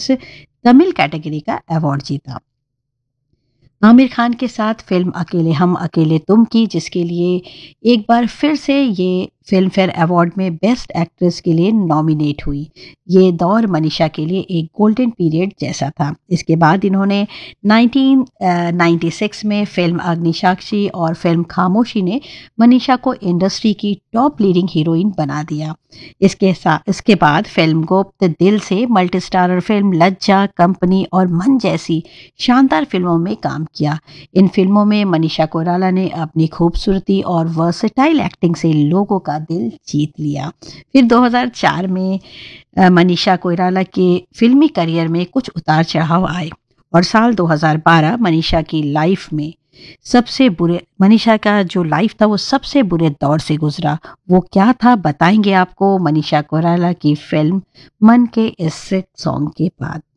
Actress Tamil category का award जीता। आमिर खान के साथ फिल्म अकेले हम अकेले तुम की, जिसके लिए एक बार फिर से ये फिल्म फेयर अवार्ड में बेस्ट एक्ट्रेस के लिए नॉमिनेट हुई। ये दौर मनीषा के लिए एक गोल्डन पीरियड जैसा था। इसके बाद इन्होंने 1996 में फिल्म अग्निसाक्षी और फिल्म खामोशी ने मनीषा को इंडस्ट्री की टॉप लीडिंग हीरोइन बना दिया। इसके बाद फिल्म गुप्त, दिल से, मल्टी स्टारर फिल्म लज्जा, कंपनी और मन जैसी शानदार फिल्मों में काम किया। इन फिल्मों में मनीषा कोइराला ने अपनी खूबसूरती और वर्सेटाइल एक्टिंग से लोगों का दिल जीत लिया। फिर 2004 में मनीषा कोइराला के फिल्मी करियर में कुछ उतार चढ़ाव आए और साल 2012 मनीषा का जो लाइफ था वो सबसे बुरे दौर से गुजरा। वो क्या था बताएंगे आपको मनीषा कोइराला की फिल्म मन के इस सॉन्ग के बाद।